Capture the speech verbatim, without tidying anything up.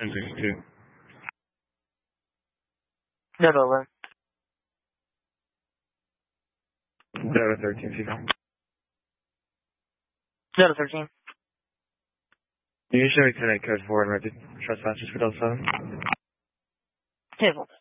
nine six two. No, no, eleven. Delta thirteen, Seagull. Delta thirteen. You show me tonight code four and ready trespassers for Delta seven. Table.